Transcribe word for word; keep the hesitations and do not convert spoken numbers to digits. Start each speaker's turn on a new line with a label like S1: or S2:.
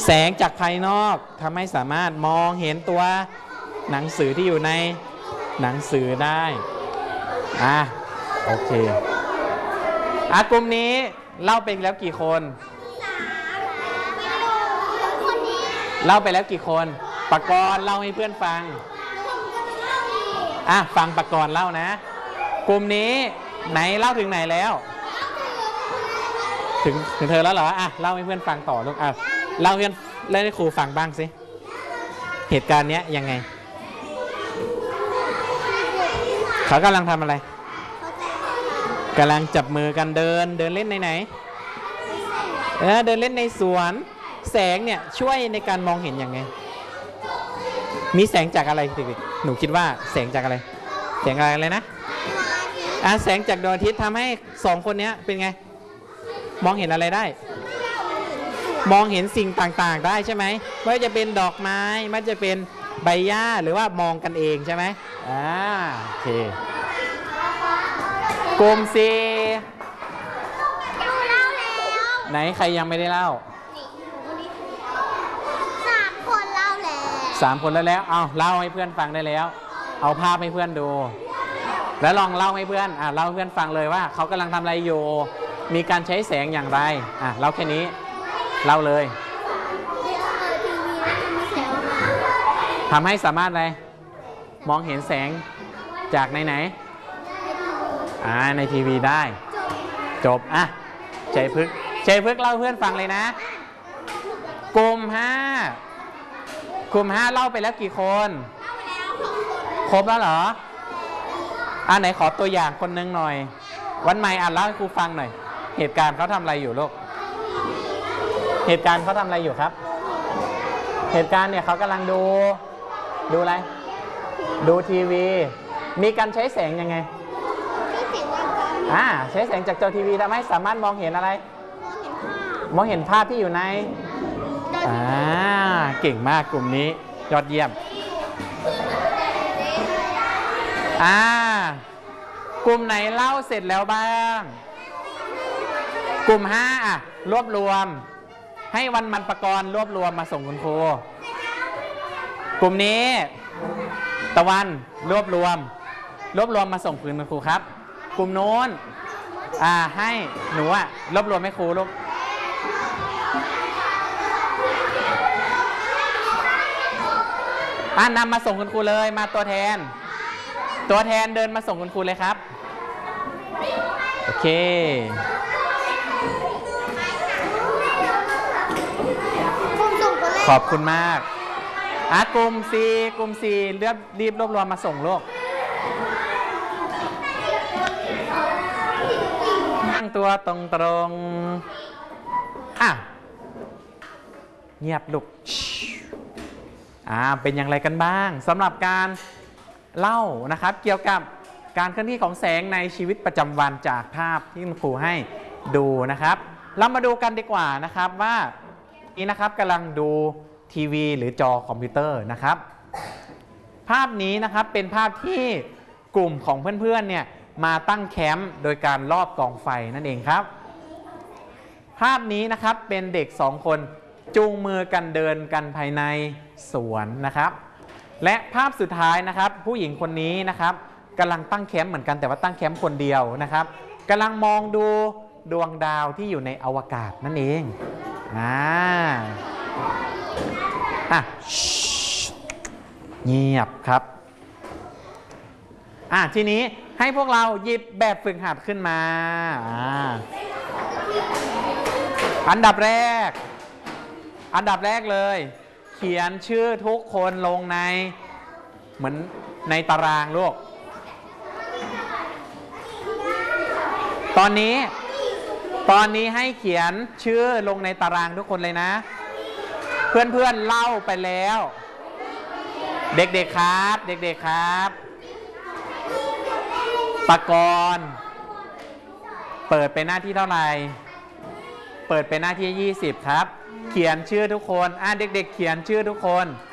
S1: แสงจากภายนอกทำให้สามารถมองเห็นตัวหนังสือที่อยู่ในหนังสือได้อ่ะโอเคอ่ะกลุ่มนี้เล่าไปแล้วกี่คนเล่าไปแล้วกี่คนปกรณ์เล่าให้เพื่อนฟังอ่ะฟังปกรณ์เล่านะกลุ่มนี้ไหนเล่าถึงไหนแล้วถึงถึงเธอแล้วเหรออ่ะเล่าให้เพื่อนฟังต่อลูกอ่ะเล่าเพื่อนเล่าให้ครูฟังบ้างสิเหตุการณ์เนี้ยยังไงเขากำลังทำอะไรกำลังจับมือกันเดินเดินเล่นในไหนเออเดินเล่นในสวนแสงเนี่ยช่วยในการมองเห็นยังไงมีแสงจากอะไรเด็กๆหนูคิดว่าแสงจากอะไรแสงอะไรเลยนะอ่ะแสงจากดวงอาทิตย์ทำให้สองคนนี้เป็นไงมองเห็นอะไรได้มองเห็นสิ่งต่างๆได้ใช่ไหมไม่ว่าจะเป็นดอกไม้ไม่ว่าจะเป็นใบหญ้าหรือว่ามองกันเองใช่ไหมอ่าโอเคกลุ่มซีไหนใครยังไม่ได้เล่า
S2: สามคนเล่าแล้ว
S1: สามคนแล้วแล้วเอาเล่าให้เพื่อนฟังได้แล้วเอาภาพให้เพื่อนดูแล้วลองเล่าให้เพื่อนอ่ะเล่าให้เพื่อนฟังเลยว่าเขากำลังทำอะไรอยู่มีการใช้แสงอย่างไรอ่ะเล่าแค่นี้เล่าเลยทำให้สามารถอะไรมองเห็นแสงจากในไหนอ่าในทีวีได้จบอ่ะใจพึกใจพึกเล่าเพื่อนฟังเลยนะกลุ่มห้ากลุ่มห้าเล่าไปแล้วกี่คนครบแล้วเหรออ่าไหนขอตัวอย่างคนนึงหน่อยวันใหม่อ่านเล่าให้ครูฟังหน่อยเหตุการณ์เขาทำอะไรอยู่ลูกเหตุการณ์เขาทำอะไรอยู่ครับเหตุการณ์เนี่ยเขากำลังดูดูอะไรดูทีวีมีการใช้แสงยังไงอ่าใช้แสงจากจอทีวีทำให้สามารถมองเห็นอะไรมองเห็นภาพที่อยู่ในอ่าเก่งมากกลุ่มนี้ยอดเยี่ยมอ่ากลุ่มไหนเล่าเสร็จแล้วบ้างกลุ่มห้าอ่ะรวบรวมให้วันมันประกรณ์รวบรวมมาส่งคุณครูกลุ่มนี้ตะวันรวบรวมรวบรวมมาส่งคืนคุณครูครับกลุ่มโน้นอ่าให้หนูอ่ะรวบรวมให้ครูลูกอ่านำมาส่งคุณครูเลยมาตัวแทนตัวแทนเดินมาส่งคุณครูเลยครับโอเคขอบคุณมากอ่ะกลุ่มซีกลุ่มซีเรียบรีบรวบรวมมาส่งลูกตั้งตัวตรงตรงอ่ะเงียบลูกอ่าเป็นอย่างไรกันบ้างสำหรับการเล่านะครับเกี่ยวกับการเคลื่อนที่ของแสงในชีวิตประจำวันจากภาพที่ครูให้ดูนะครับเรามาดูกันดีกว่านะครับว่านี้นะครับกำลังดูทีวีหรือจอคอมพิวเตอร์นะครับภาพนี้นะครับเป็นภาพที่กลุ่มของเพื่อนๆเนี่ยมาตั้งแคมป์โดยการรอบกองไฟนั่นเองครับภาพนี้นะครับเป็นเด็กสองคนจูงมือกันเดินกันภายในสวนนะครับและภาพสุดท้ายนะครับผู้หญิงคนนี้นะครับกำลังตั้งแคมป์เหมือนกันแต่ว่าตั้งแคมป์คนเดียวนะครับกำลังมองดูดวงดาวที่อยู่ในอวกาศนั่นเองอ่าอ่ะเงียบครับอ่ะทีนี้ให้พวกเราหยิบแบบฝึกหัดขึ้นมาอ่าอันดับแรกอันดับแรกเลยเขียนชื่อทุกคนลงในเหมือนในตารางลูกตอนนี้ตอนนี้ให้เขียนชื่อลงในตารางทุกคนเลยนะเพื่อนๆเล่าไปแล้วเด็กๆครับเด็กๆครับปกรณ์เปิดเป็นหน้าที่เท่าไหร่เปิดเป็นหน้าที่ยี่สิบครับเขียนชื่อทุกคนอ่ะเด็กๆเขียนชื่อทุกคน